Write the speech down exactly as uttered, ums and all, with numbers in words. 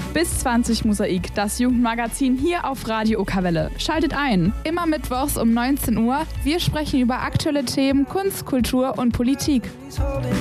Bis zwanzig Mosaik, das Jugendmagazin hier auf Radio Okerwelle. Schaltet ein, immer mittwochs um neunzehn Uhr. Wir sprechen über aktuelle Themen, Kunst, Kultur und Politik.